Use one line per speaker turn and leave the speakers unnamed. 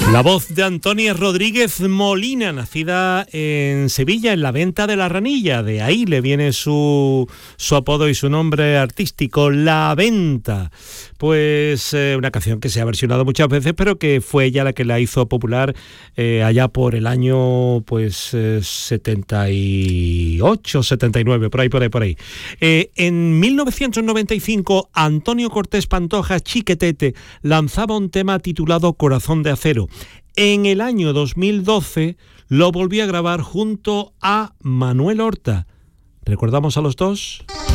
La voz de Antonia Rodríguez Molina, nacida en Sevilla, en la Venta de la Ranilla. De ahí le viene su apodo y su nombre artístico, La Venta. Pues una canción que se ha versionado muchas veces, pero que fue ella la que la hizo popular allá por el año 78, 79, por ahí. En 1995, Antonio Cortés Pantoja, Chiquetete, lanzaba un tema titulado Corazón de Acero. En el año 2012 lo volví a grabar junto a Manuel Horta. ¿Recordamos a los dos?